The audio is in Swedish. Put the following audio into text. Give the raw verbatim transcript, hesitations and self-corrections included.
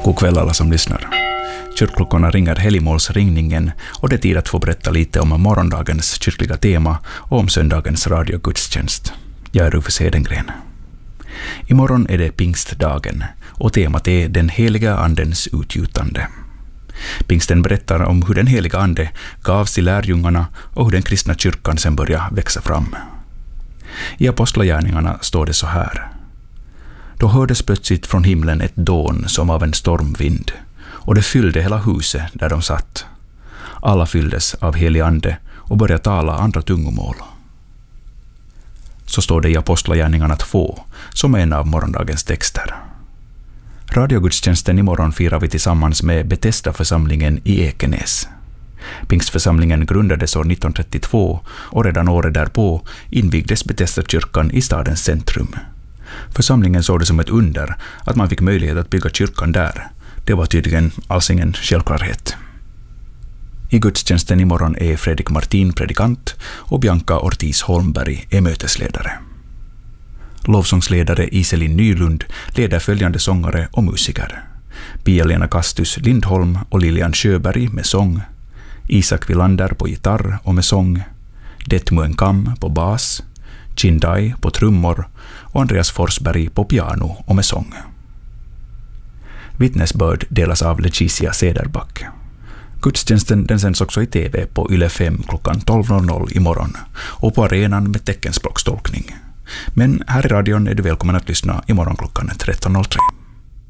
God kväll alla som lyssnar. Kyrkklockorna ringer helgmålsringningen och det är tid att få berätta lite om morgondagens kyrkliga tema och om söndagens radiogudstjänst. Jag är Rufus Hedengren. Imorgon är det pingstdagen och temat är den heliga andens utgjutande. Pingsten berättar om hur den heliga ande gavs till lärjungarna och hur den kristna kyrkan sedan började växa fram. I apostlagärningarna står det så här. Då hördes plötsligt från himlen ett dån som av en stormvind, och det fyllde hela huset där de satt. Alla fylldes av helig ande och började tala andra tungomål. Så står det i apostlagärningarna två, som är en av morgondagens texter. Radiogudstjänsten imorgon firar vi tillsammans med Betesda-församlingen i Ekenäs. Pingstförsamlingen grundades år nittonhundratrettiotvå och redan året därpå invigdes Betesda-kyrkan i stadens centrum. Församlingen såg det som ett under att man fick möjlighet att bygga kyrkan där. Det var tydligen alls ingen självklarhet. I gudstjänsten imorgon är Fredrik Martin predikant och Bianca Ortiz Holmberg är mötesledare. Lovsångsledare Iselin Nylund leder följande sångare och musiker. Pia-Lena Kastus Lindholm och Lilian Sjöberg med sång. Isak Villander på gitarr och med sång. Detmuen Kam på bas. Chindai på trummor och Andreas Forsberg på piano och med sång. Vittnesbörd delas av Leticia Cederback. Gudstjänsten den sänds också i tv på Yle fem klockan tolv noll noll imorgon och på arenan med teckenspråkstolkning. Men här i radion är du välkommen att lyssna imorgon klockan tretton noll tre.